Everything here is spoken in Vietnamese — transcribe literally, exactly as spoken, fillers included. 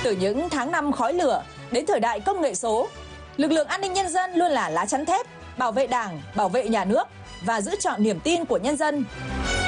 Từ những tháng năm khói lửa đến thời đại công nghệ số, lực lượng an ninh nhân dân luôn là lá chắn thép, bảo vệ Đảng, bảo vệ nhà nước và giữ trọn niềm tin của nhân dân.